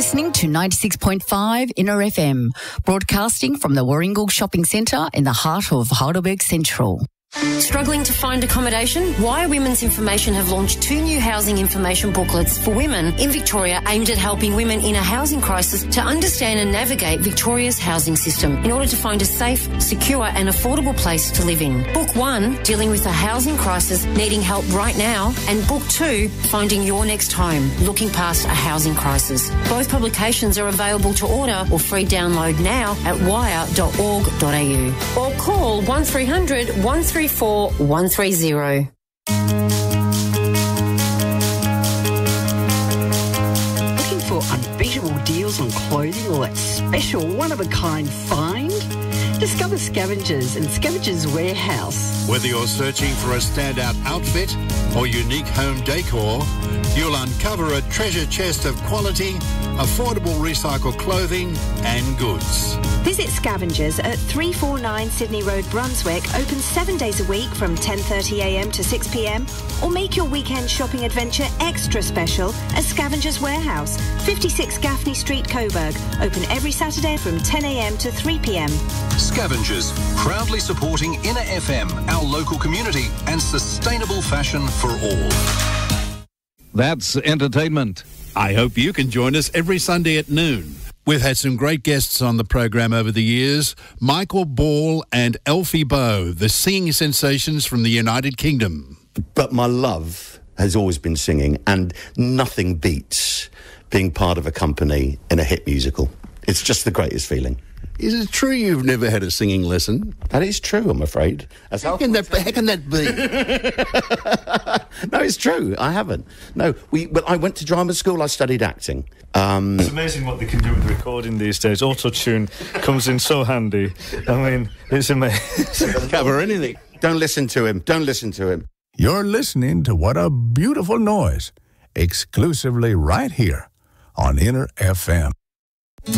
listening to 96.5 Inner FM, broadcasting from the Warringal Shopping Centre in the heart of Heidelberg Central. Struggling to find accommodation? Wire Women's Information have launched 2 new housing information booklets for women in Victoria aimed at helping women in a housing crisis to understand and navigate Victoria's housing system in order to find a safe, secure and affordable place to live in. Book 1, dealing with a housing crisis, needing help right now, and Book 2, finding your next home, looking past a housing crisis. Both publications are available to order or free download now at wire.org.au or call 1300 134 130. Looking for unbeatable deals on clothing or that special one-of-a-kind find? Discover Scavengers and Scavengers Warehouse. Whether you're searching for a standout outfit or unique home decor, you'll uncover a treasure chest of quality, affordable recycled clothing and goods. Visit Scavengers at 349 Sydney Road, Brunswick, open 7 days a week from 10:30am to 6pm, or make your weekend shopping adventure extra special at Scavengers Warehouse, 56 Gaffney Street, Coburg, open every Saturday from 10am to 3pm. Scavengers, proudly supporting Inner FM, our local community, and sustainable fashion for all. That's entertainment. I hope you can join us every Sunday at noon. We've had some great guests on the program over the years. Michael Ball and Elfie Bow, the singing sensations from the United Kingdom. But my love has always been singing, and nothing beats being part of a company in a hit musical. It's just the greatest feeling. Is it true you've never had a singing lesson? That is true, I'm afraid. How can that be? No, it's true. I haven't. No, but I went to drama school. I studied acting. It's amazing what they can do with recording these days. Auto-tune comes in so handy. I mean, it's amazing. Cover anything. Don't listen to him. Don't listen to him. You're listening to What a Beautiful Noise, exclusively right here on Inner FM.